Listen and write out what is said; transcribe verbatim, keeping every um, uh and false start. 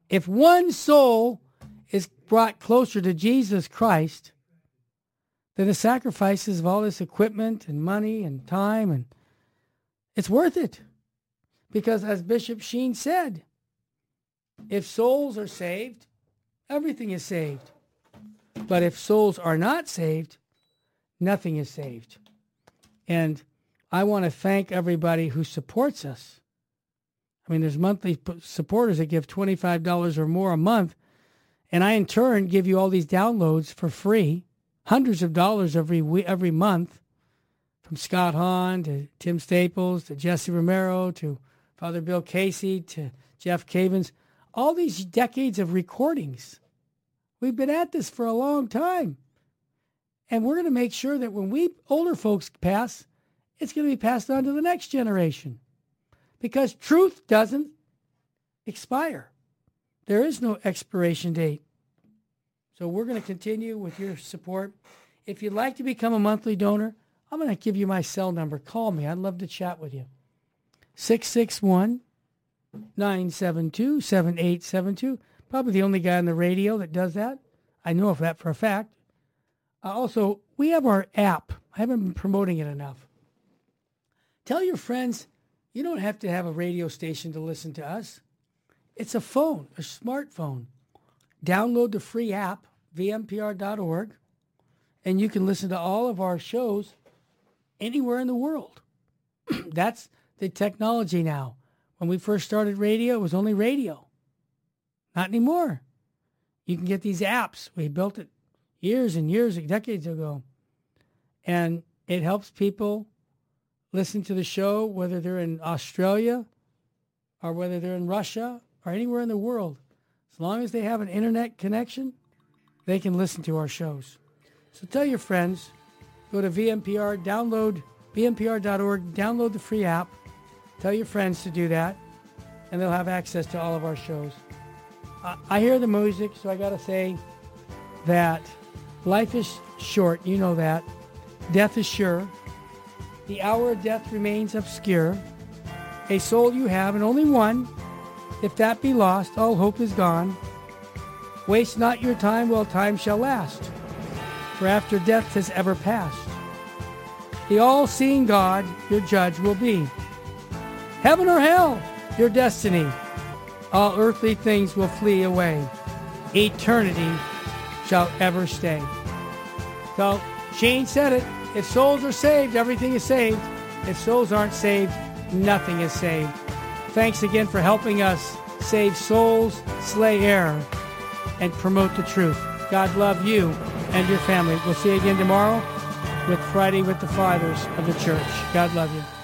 If one soul is brought closer to Jesus Christ, then the sacrifices of all this equipment and money and time, and it's worth it. Because as Bishop Sheen said, if souls are saved, everything is saved. But if souls are not saved, nothing is saved. And I want to thank everybody who supports us. I mean, there's monthly supporters that give twenty-five dollars or more a month. And I, in turn, give you all these downloads for free, hundreds of dollars every week, every month, from Scott Hahn to Tim Staples to Jesse Romero to Father Bill Casey to Jeff Cavins. All these decades of recordings. We've been at this for a long time. And we're going to make sure that when we older folks pass, it's going to be passed on to the next generation. Because truth doesn't expire. There is no expiration date. So we're going to continue with your support. If you'd like to become a monthly donor, I'm going to give you my cell number. Call me. I'd love to chat with you. six six one, nine seven two, seven eight seven two. Probably the only guy on the radio that does that. I know of that for a fact. Uh, also, we have our app. I haven't been promoting it enough. Tell your friends you don't have to have a radio station to listen to us. It's a phone, a smartphone. Download the free app, v m p r dot org, and you can listen to all of our shows anywhere in the world. That's the technology now. When we first started radio, it was only radio. Not anymore. You can get these apps. We built it years and years, decades ago. And it helps people listen to the show, whether they're in Australia or whether they're in Russia or anywhere in the world. As long as they have an internet connection, they can listen to our shows. So tell your friends, go to V M P R, download v m p r dot org, download the free app. Tell your friends to do that, and they'll have access to all of our shows. I, I hear the music, so I got to say that life is short. You know that. Death is sure. The hour of death remains obscure. A soul you have, and only one. If that be lost, all hope is gone. Waste not your time while time shall last, for after death has ever passed, the all-seeing God your judge will be. Heaven or hell, your destiny. All earthly things will flee away. Eternity shall ever stay. So, Shane said it. If souls are saved, everything is saved. If souls aren't saved, nothing is saved. Thanks again for helping us save souls, slay error, and promote the truth. God love you and your family. We'll see you again tomorrow with Friday with the Fathers of the Church. God love you.